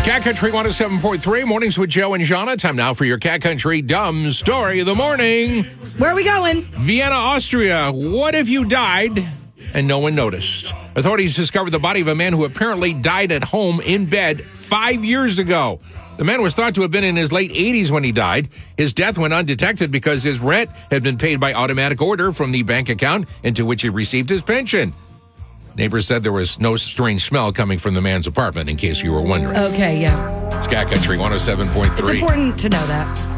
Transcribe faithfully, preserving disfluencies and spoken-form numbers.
Cat Country one oh seven point three, mornings with Joe and Jana. Time now for your Cat Country Dumb Story of the Morning. Where are we going? Vienna, Austria. What if you died and no one noticed? Authorities discovered the body of a man who apparently died at home in bed five years ago. The man was thought to have been in his late eighties when he died. His death went undetected because his rent had been paid by automatic order from the bank account into which he received his pension. Neighbors said there was no strange smell coming from the man's apartment, in case you were wondering. Okay, yeah. It's Cat Country one oh seven point three. It's important to know that.